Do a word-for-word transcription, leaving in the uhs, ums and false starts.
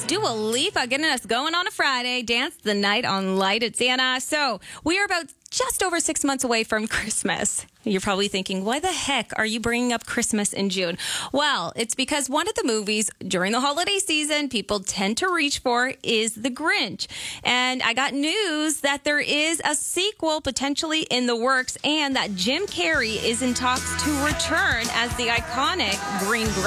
It's Dua Lipa getting us going on a Friday. Dance the night on Light at Santa. So we are about just over six months away from Christmas. You're probably thinking, why the heck are you bringing up Christmas in June? Well, it's because one of the movies during the holiday season people tend to reach for is The Grinch. And I got news that there is a sequel potentially in the works and that Jim Carrey is in talks to return as the iconic Green